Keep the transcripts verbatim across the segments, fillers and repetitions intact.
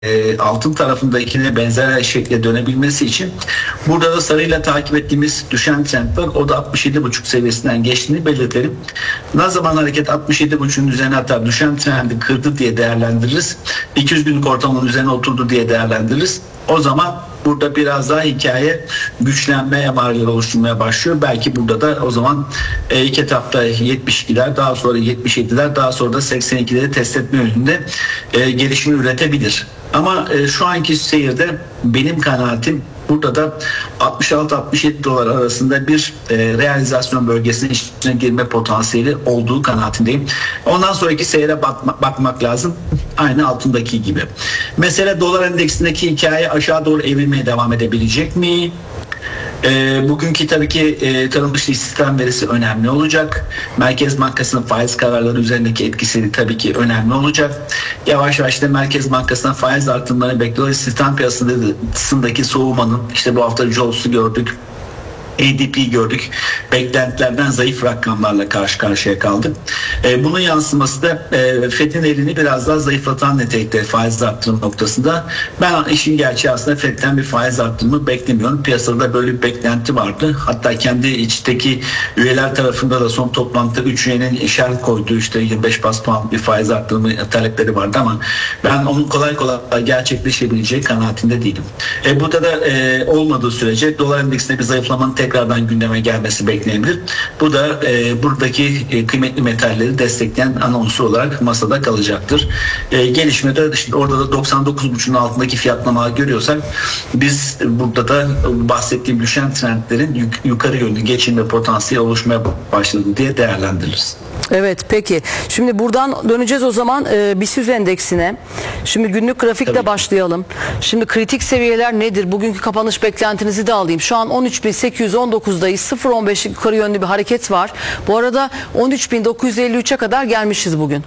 e, altın tarafındakine benzer şekilde dönebilmesi için burada da sarıyla takip ettiğimiz düşen trend var. O da altmış yedi buçuk seviyesinden geçtiğini belirtelim. Ne zaman hareket altmış yedi buçuğun üzerine atar, düşen trendi kırdı diye değerlendiririz. iki yüz günlük ortalamanın üzerine oturdu diye değerlendiririz. O zaman burada biraz daha hikaye güçlenme emareleri oluşturmaya başlıyor. Belki burada da o zaman e, ilk etapta yetmiş ikiler, daha sonra yetmiş yediler, daha sonra da seksen ikileri test etme yönünde e, gelişimi üretebilir. Ama e, şu anki seyirde benim kanaatim burada da altmış altı altmış yedi dolar arasında bir e, realizasyon bölgesinin içine girme potansiyeli olduğu kanaatindeyim. Ondan sonraki seyre bakma, bakmak lazım. Aynı altındaki gibi. Mesela dolar endeksindeki hikaye aşağı doğru evrilmeye devam edebilecek mi? E, bugünkü tabii ki e, tarım dışı istihdam verisi önemli olacak. Merkez Bankası'nın faiz kararları üzerindeki etkisi tabii ki önemli olacak. Yavaş yavaş da Merkez Bankası'ndan faiz artımlarını bekliyoruz. İstihdam piyasasındaki soğumanın, işte bu hafta Jobs'u gördük, A D P gördük. Beklentilerden zayıf rakamlarla karşı karşıya kaldık. E, bunun yansıması da e, F E D'in elini biraz daha zayıflatan nitelikte faiz arttırım noktasında. Ben işin gerçeği aslında F E D'den bir faiz arttırımı beklemiyorum. Piyasada böyle bir beklenti vardı. Hatta kendi içteki üyeler tarafında da son toplantıda üç üyenin işaret koyduğu işte yirmi beş bas puan bir faiz arttırımı talepleri vardı ama ben onun kolay kolay gerçekleşebileceği kanaatinde değilim. E, burada da e, olmadığı sürece dolar endeksinde bir zayıflamanın tekrardan gündeme gelmesi beklenebilir. Bu da e, buradaki e, kıymetli metalleri destekleyen ana unsur olarak masada kalacaktır. E, gelişmede işte orada da doksan dokuz buçuğun altındaki fiyatlama görüyorsak biz burada da bahsettiğim düşen trendlerin yuk- yukarı yönlü geçilme potansiyeli oluşmaya başladı diye değerlendiririz. Evet, peki. Şimdi buradan döneceğiz o zaman e, BIST endeksine. Şimdi günlük grafikle Tabii. başlayalım. Şimdi kritik seviyeler nedir? Bugünkü kapanış beklentinizi de alayım. Şu an on üç bin sekiz yüz on dokuzdayız. sıfır virgül on beşlik yukarı yönlü bir hareket var. Bu arada on üç bin dokuz yüz elli üçe kadar gelmişiz bugün.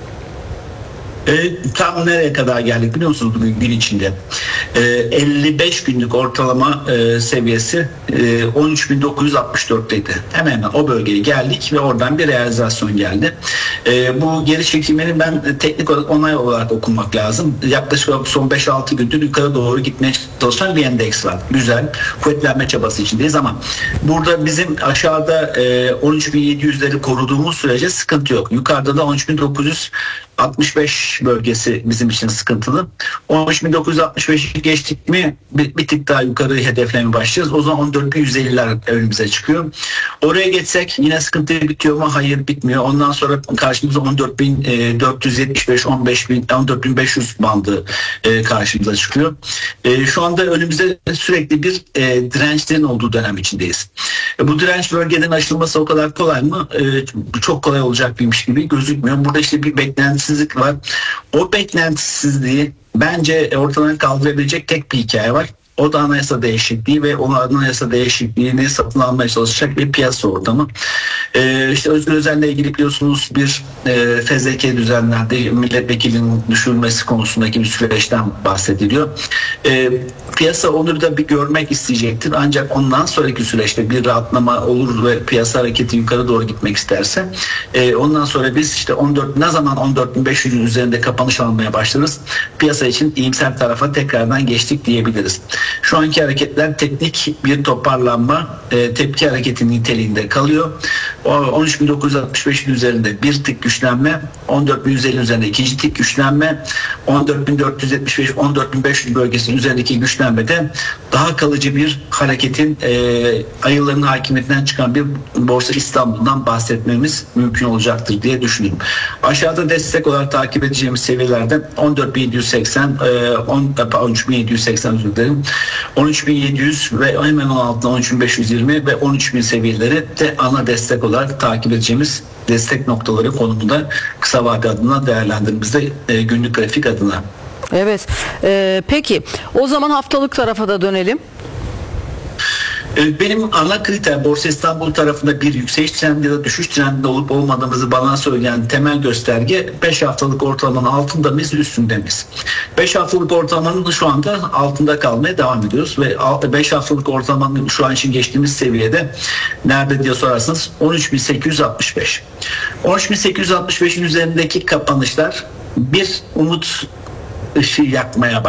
E, tam nereye kadar geldik biliyor musunuz bugün gün içinde? E, elli beş günlük ortalama e, seviyesi e, on üç bin dokuz yüz altmış dörtteydi. Hemen hemen o bölgeye geldik ve oradan bir realizasyon geldi. E, bu geri çekilmenin ben teknik olarak onay olarak okumak lazım. Yaklaşık son beş altı gündür yukarı doğru gitmeye çalışan bir endeks var. Güzel. Kuvvetlenme çabası içindeyiz ama burada bizim aşağıda e, on üç bin yedi yüzleri koruduğumuz sürece sıkıntı yok. Yukarıda da on üç bin dokuz yüz altmış beş bölgesi bizim için sıkıntılı. on üç bin dokuz yüz altmış beşi geçtik mi bir, bir tık daha yukarı hedeflemeye başlayacağız. O zaman on dört bin yüz elliler önümüze çıkıyor. Oraya geçsek yine sıkıntı bitiyor mu? Hayır, bitmiyor. Ondan sonra karşımıza on dört bin dört yüz yetmiş beş, on beş bin, on dört bin beş yüz bandı e, karşımıza çıkıyor. E, şu anda önümüzde sürekli bir e, dirençlerin olduğu dönem içindeyiz. E, bu direnç bölgeden aşılması o kadar kolay mı? E, çok kolay olacakmış gibi gözükmüyor. Burada işte bir beklentisi var. O beklentisizliği bence ortadan kaldırabilecek tek bir hikaye var. O da anayasa değişikliği ve o anayasa değişikliğini satın almaya çalışacak bir piyasa ortamı. Ee, işte Özgür Özel'le ilgili biliyorsunuz bir e, fezleke düzenlendi. Milletvekilinin düşürülmesi konusundaki bir süreçten bahsediliyor. Ee, piyasa onu da bir görmek isteyecektir. Ancak ondan sonraki süreçte bir rahatlama olur ve piyasa hareketi yukarı doğru gitmek isterse e, ondan sonra biz işte on dört ne zaman on dört bin beş yüzün üzerinde kapanış almaya başlarız. Piyasa için iyimser tarafa tekrardan geçtik diyebiliriz. Şu anki hareketler teknik bir toparlanma, e, tepki hareketi niteliğinde kalıyor. on üç bin dokuz yüz altmış beşin üzerinde bir tık güçlenme, on dört bin yüz elli üzerinde ikinci tık güçlenme, on dört bin dört yüz yetmiş beş, on dört bin beş yüz bölgesinin üzerindeki güçlenmede daha kalıcı bir hareketin e, ayıların hakimiyetinden çıkan bir Borsa İstanbul'dan bahsetmemiz mümkün olacaktır diye düşünüyorum. Aşağıda destek olarak takip edeceğimiz seviyelerde on dört bin yedi yüz seksen, e, on üç bin yedi yüz seksen özür dilerim. on üç bin yedi yüz ve hemen onun altında on üç bin beş yüz yirmi ve on üç bin seviyeleri de ana destek olarak takip edeceğimiz destek noktaları konumunda kısa vade adına değerlendirmemizde e, günlük grafik adına. Evet. Ee, peki o zaman haftalık tarafa da dönelim. Benim ana kriter Borsa İstanbul tarafında bir yükseliş trendi ya da düşüş trendinde olup olmadığımızı bana söyleyen temel gösterge beş haftalık ortalamanın altında mıyız, üstünde miyiz? beş haftalık ortalamanın şu anda altında kalmaya devam ediyoruz ve beş haftalık ortalamanın şu an için geçtiğimiz seviyede nerede diye sorarsanız on üç bin sekiz yüz altmış beş. on üç bin sekiz yüz altmış beşin üzerindeki kapanışlar bir umut ışığı yakmaya